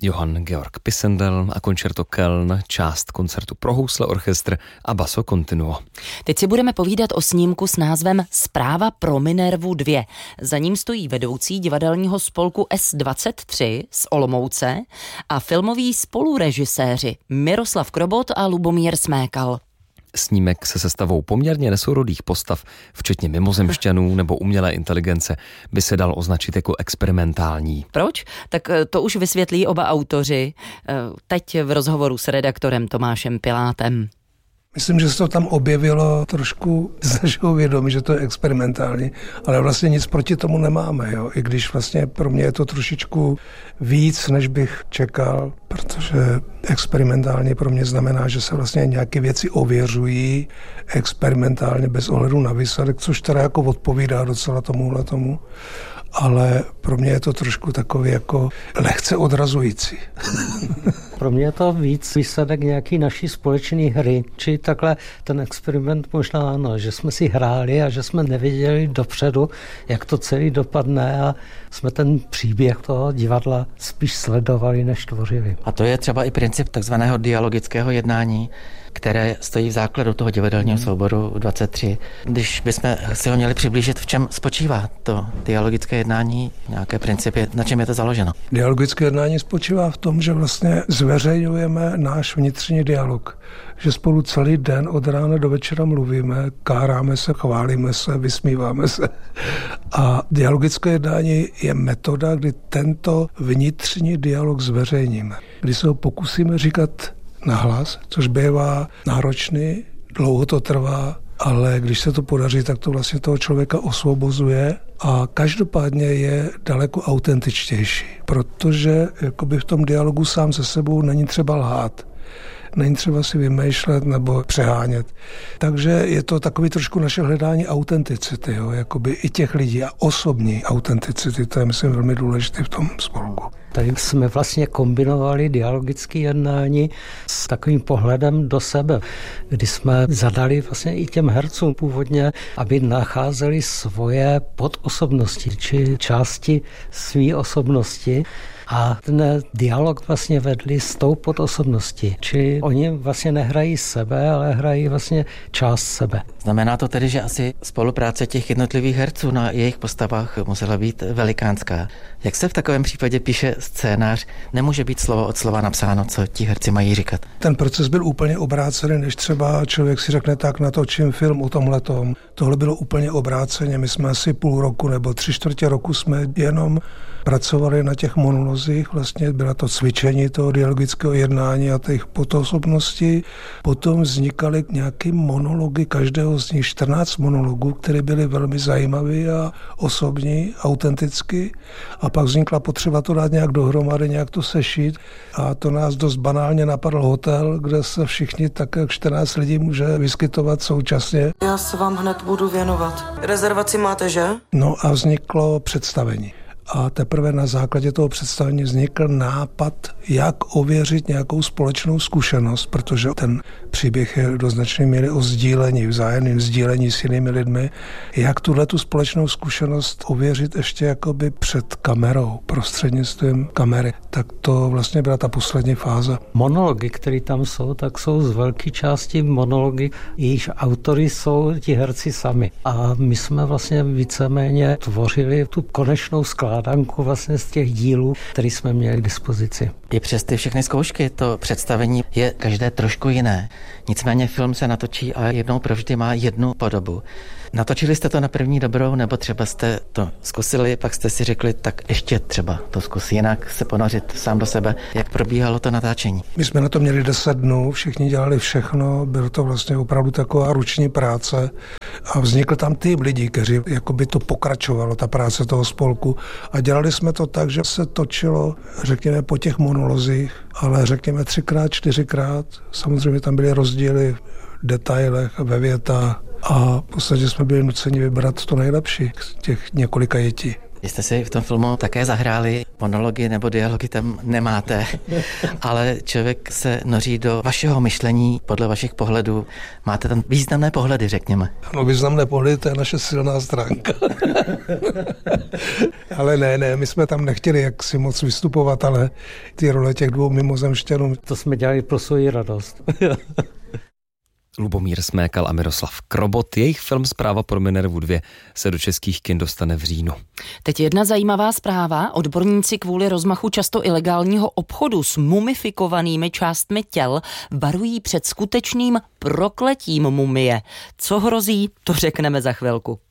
Johann Georg Pisendel a Concerto Köln, část koncertu pro housle, orchestr a basso continuo. Teď si budeme povídat o snímku s názvem Zpráva pro Minervu 2. Za ním stojí vedoucí divadelního spolku S23 z Olomouce a filmoví spolurežiséři Miroslav Krobot a Lubomír Smékal. Snímek se sestavou poměrně nesourodých postav, včetně mimozemšťanů nebo umělé inteligence, by se dal označit jako experimentální. Proč? Tak to už vysvětlí oba autoři teď v rozhovoru s redaktorem Tomášem Pilátem. Myslím, že se to tam objevilo trošku z našeho vědomí, že to je experimentální, ale vlastně nic proti tomu nemáme, jo? I když vlastně pro mě je to trošičku víc, než bych čekal, protože experimentálně pro mě znamená, že se vlastně nějaké věci ověřují experimentálně bez ohledu na výsledek, což teda jako odpovídá docela tomu. Ale pro mě je to trošku takový jako lehce odrazující. Pro mě je to víc výsledek nějaký naší společné hry, či takhle ten experiment možná ano, že jsme si hráli a že jsme nevěděli dopředu, jak to celý dopadne a jsme ten příběh toho divadla spíš sledovali, než tvořili. A to je třeba i princip takzvaného dialogického jednání, které stojí v základu toho divadelního souboru 23. Když bychom si ho měli přiblížit, v čem spočívá to dialogické jednání, nějaké principy, na čem je to založeno? Dialogické jednání spočívá v tom, že vlastně zveřejňujeme náš vnitřní dialog. Že spolu celý den od rána do večera mluvíme, káráme se, chválíme se, vysmíváme se. A dialogické jednání je metoda, kdy tento vnitřní dialog zveřejníme. Kdy se ho pokusíme říkat nahlas, což bývá náročný, dlouho to trvá, ale když se to podaří, tak to vlastně toho člověka osvobozuje a každopádně je daleko autentičtější, protože jakoby v tom dialogu sám se sebou není třeba lhát. Není třeba si vymýšlet nebo přehánět. Takže je to takový trošku naše hledání autenticity, jo, jakoby i těch lidí a osobní autenticity, to je myslím velmi důležité v tom spolku. Tady jsme vlastně kombinovali dialogické jednání s takovým pohledem do sebe, kdy jsme zadali vlastně i těm hercům původně, aby nacházeli svoje podosobnosti, či části své osobnosti. A ten dialog vlastně vedli s tou podosobností. Či oni vlastně nehrají sebe, ale hrají vlastně část sebe. Znamená to tedy, že asi spolupráce těch jednotlivých herců na jejich postavách musela být velikánská. Jak se v takovém případě píše scénář? Nemůže být slovo od slova napsáno, co ti herci mají říkat. Ten proces byl úplně obrácený, než třeba člověk si řekne, tak natočím film o tomhletom. Tohle bylo úplně obráceně. My jsme asi půl roku nebo 3/4 roku jsme jenom pracovali na těch monolozích, vlastně byla to cvičení toho dialogického jednání a těch podosobností. Potom vznikaly nějaké monology, každého z nich 14 monologů, které byly velmi zajímavé a osobní, autenticky. A pak vznikla potřeba to dát nějak dohromady, nějak to sešít. A to nás dost banálně napadl hotel, kde se všichni tak jak 14 lidí může vyskytovat současně. Já se vám hned budu věnovat. Rezervaci máte, že? No a vzniklo představení. A teprve na základě toho představení vznikl nápad, jak ověřit nějakou společnou zkušenost, protože ten příběh je do značné míry o sdílení, vzájemném sdílení s jinými lidmi. Jak tu společnou zkušenost ověřit ještě jakoby před kamerou, prostřednictvím kamery. Tak to vlastně byla ta poslední fáze. Monology, které tam jsou, tak jsou z velké části monology, jejichž autory jsou ti herci sami. A my jsme vlastně víceméně tvořili tu konečnou skládanku vlastně z těch dílů, které jsme měli k dispozici. I přes ty všechny zkoušky to představení je každé trošku jiné. Nicméně film se natočí a jednou provždy má jednu podobu. Natočili jste to na první dobrou, nebo třeba jste to zkusili, pak jste si řekli, tak ještě třeba to zkus jinak se ponořit sám do sebe. Jak probíhalo to natáčení? My jsme na to měli 10 dnů, všichni dělali všechno, bylo to vlastně opravdu taková ruční práce a vznikl tam tým lidí, kteří jakoby to pokračovalo, ta práce toho spolku a dělali jsme to tak, že se točilo, řekněme, po těch monolozích, ale řekněme 3x, 4x, samozřejmě tam byly rozdíly v detailech, ve větách a v podstatě jsme byli nuceni vybrat to nejlepší z těch několika jetí. Vy jste si v tom filmu také zahráli, monology nebo dialogy tam nemáte, ale člověk se noří do vašeho myšlení podle vašich pohledů. Máte tam významné pohledy, řekněme. Ano, významné pohledy, to je naše silná stránka. Ale ne, my jsme tam nechtěli jaksi moc vystupovat, ale ty role těch dvou mimozemšťanů. To jsme dělali pro svoji radost. Lubomír Smékal a Miroslav Krobot. Jejich film Zpráva pro Minervu 2 se do českých kin dostane v říjnu. Teď jedna zajímavá zpráva. Odborníci kvůli rozmachu často ilegálního obchodu s mumifikovanými částmi těl varují před skutečným prokletím mumie. Co hrozí, to řekneme za chvilku.